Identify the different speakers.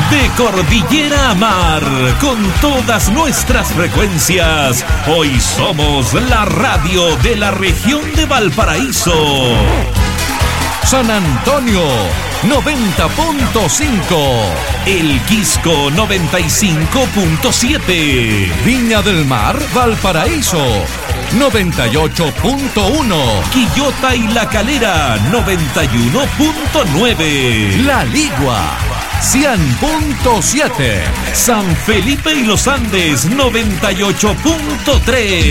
Speaker 1: De cordillera a mar, con todas nuestras frecuencias, hoy somos la radio de la región de Valparaíso. San Antonio 90.5, El Quisco 95.7, Viña del Mar, Valparaíso 98.1, Quillota y La Calera 91.9, La Ligua 100.7, San Felipe y Los Andes 98.3.